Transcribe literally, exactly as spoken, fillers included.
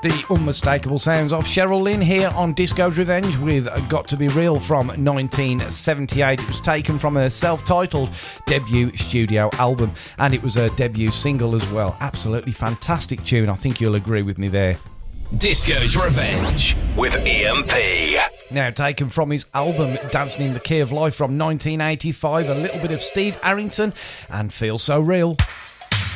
The unmistakable sounds of Cheryl Lynn here on Disco's Revenge with Got to Be Real from nineteen seventy-eight. It was taken from a self-titled debut studio album, and it was a debut single as well. Absolutely fantastic tune. I think you'll agree with me there. Disco's Revenge with E M P. Now taken from his album Dancing in the Key of Life from nineteen eighty-five, a little bit of Steve Arrington and Feel So Real.